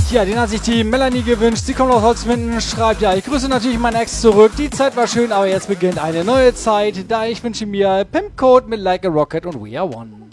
Ja, den hat sich die Melanie gewünscht. Sie kommt aus Holzminden, schreibt, ja, ich grüße natürlich meinen Ex zurück. Die Zeit war schön, aber jetzt beginnt eine neue Zeit. Da ich wünsche mir Pimpcode mit Like a Rocket und We Are One.